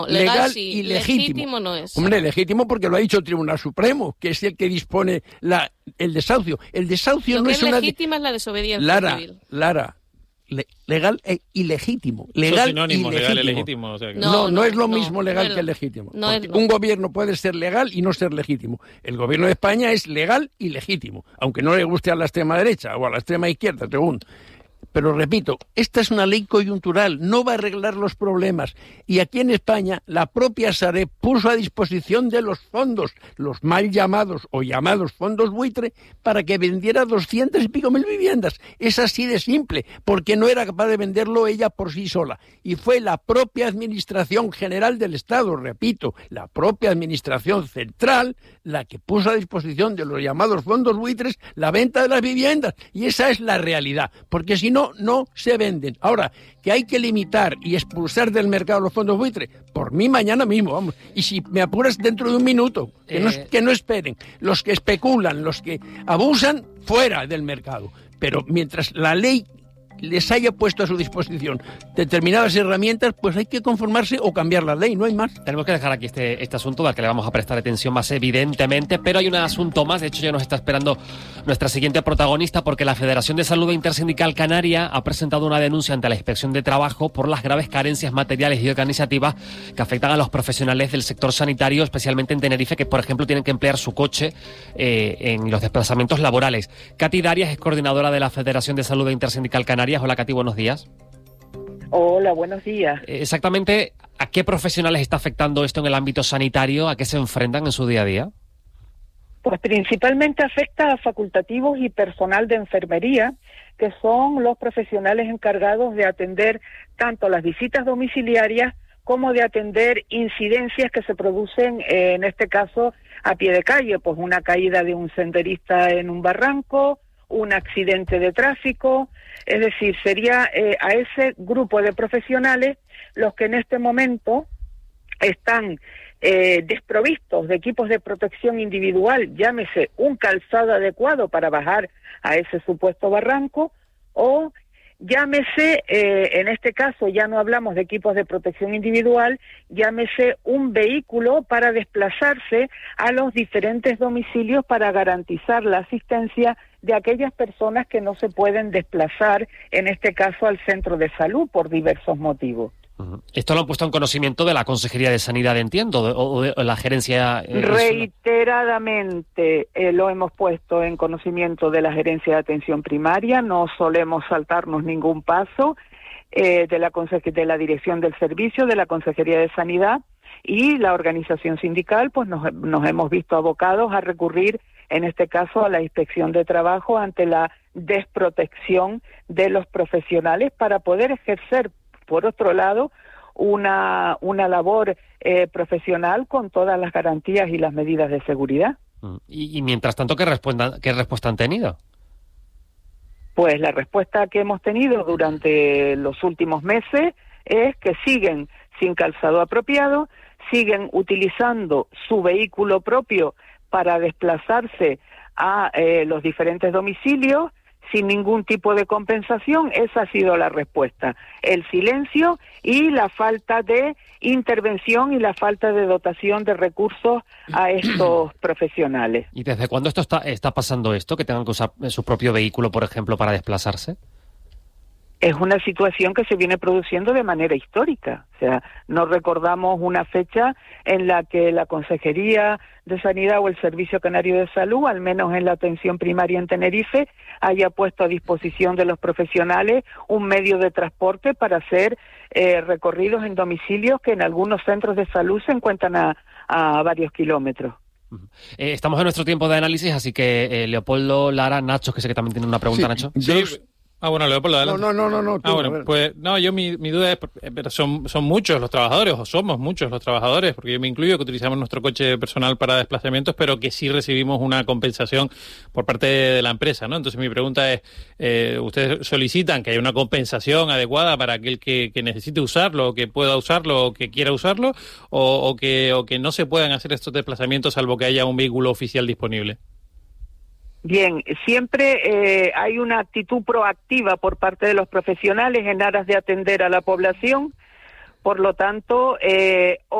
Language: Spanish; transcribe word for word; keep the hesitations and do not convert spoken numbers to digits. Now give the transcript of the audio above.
legal, legal sí, y legítimo. legítimo no es. Hombre, legítimo porque lo ha dicho el Tribunal Supremo, que es el que dispone la, el desahucio. El desahucio lo no que es, es una... legítima es la desobediencia Lara, civil. Lara, le, legal e ilegítimo. Legal Son sinónimos, y legítimo. legal y legítimo. O sea que... No, no, no es lo no, mismo legal no, que legítimo. No porque es lo... un gobierno puede ser legal y no ser legítimo. El gobierno de España es legal y legítimo, aunque no le guste a la extrema derecha o a la extrema izquierda, según. Pero repito, esta es una ley coyuntural, no va a arreglar los problemas. Y aquí en España, la propia Sareb puso a disposición de los fondos, los mal llamados o llamados fondos buitre, para que vendiera doscientas y pico mil viviendas. Es así de simple, porque no era capaz de venderlo ella por sí sola. Y fue la propia Administración General del Estado, repito, la propia Administración Central, la que puso a disposición de los llamados fondos buitres la venta de las viviendas. Y esa es la realidad, porque si no, no se venden. Ahora, que hay que limitar y expulsar del mercado los fondos buitres, por mí mañana mismo, vamos. Y si me apuras dentro de un minuto, que, eh... no, que no esperen. Los que especulan, los que abusan, fuera del mercado. Pero mientras la ley les haya puesto a su disposición determinadas herramientas, pues hay que conformarse o cambiar la ley, no hay más. Tenemos que dejar aquí este, este asunto al que le vamos a prestar atención más evidentemente, pero hay un asunto más, de hecho ya nos está esperando nuestra siguiente protagonista, porque la Federación de Salud Intersindical Canaria ha presentado una denuncia ante la Inspección de Trabajo por las graves carencias materiales y organizativas que afectan a los profesionales del sector sanitario, especialmente en Tenerife, que por ejemplo tienen que emplear su coche eh, en los desplazamientos laborales. Katy Darias es coordinadora de la Federación de Salud Intersindical Canaria. Hola, Katy, buenos días. Hola, buenos días. Exactamente, ¿a qué profesionales está afectando esto en el ámbito sanitario? ¿A qué se enfrentan en su día a día? Pues principalmente afecta a facultativos y personal de enfermería, que son los profesionales encargados de atender tanto las visitas domiciliarias como de atender incidencias que se producen, eh, en este caso, a pie de calle, pues una caída de un senderista en un barranco, un accidente de tráfico. Es decir, sería eh, a ese grupo de profesionales los que en este momento están eh, desprovistos de equipos de protección individual, llámese un calzado adecuado para bajar a ese supuesto barranco, o llámese, eh, en este caso ya no hablamos de equipos de protección individual, llámese un vehículo para desplazarse a los diferentes domicilios para garantizar la asistencia de aquellas personas que no se pueden desplazar, en este caso al centro de salud, por diversos motivos. Uh-huh. Esto lo han puesto en conocimiento de la Consejería de Sanidad, entiendo, de, o de la gerencia. Eh, Reiteradamente eh, lo hemos puesto en conocimiento de la Gerencia de Atención Primaria, no solemos saltarnos ningún paso, eh, de la conse- de la Dirección del Servicio, de la Consejería de Sanidad, y la organización sindical, pues nos, nos hemos visto abocados a recurrir, en este caso, a la Inspección de Trabajo ante la desprotección de los profesionales para poder ejercer, por otro lado, una, una labor eh, profesional con todas las garantías y las medidas de seguridad. Y, y mientras tanto, ¿qué respuesta, qué respuesta han tenido? Pues la respuesta que hemos tenido durante los últimos meses es que siguen sin calzado apropiado, siguen utilizando su vehículo propio para desplazarse a eh, los diferentes domicilios sin ningún tipo de compensación. Esa ha sido la respuesta. El silencio y la falta de intervención y la falta de dotación de recursos a estos profesionales. ¿Y desde cuándo esto está, está pasando esto, que tengan que usar su propio vehículo, por ejemplo, para desplazarse? Es una situación que se viene produciendo de manera histórica. O sea, no recordamos una fecha en la que la Consejería de Sanidad o el Servicio Canario de Salud, al menos en la atención primaria en Tenerife, haya puesto a disposición de los profesionales un medio de transporte para hacer eh, recorridos en domicilios que en algunos centros de salud se encuentran a, a varios kilómetros. Eh, estamos en nuestro tiempo de análisis, así que eh, Leopoldo, Lara, Nacho, que sé que también tiene una pregunta, sí, Nacho. Sí. Ah, bueno, Leopoldo, adelante. No, no, no, no. Tú, ah, bueno, pues no, yo mi, mi duda es, pero son, son muchos los trabajadores, o somos muchos los trabajadores, porque yo me incluyo, que utilizamos nuestro coche personal para desplazamientos, pero que sí recibimos una compensación por parte de la empresa, ¿no? Entonces mi pregunta es, eh, ¿ustedes solicitan que haya una compensación adecuada para aquel que, que necesite usarlo, o que pueda usarlo, o que quiera usarlo, o, o, que, o que no se puedan hacer estos desplazamientos salvo que haya un vehículo oficial disponible? Bien, siempre eh, hay una actitud proactiva por parte de los profesionales en aras de atender a la población, Por lo tanto, eh,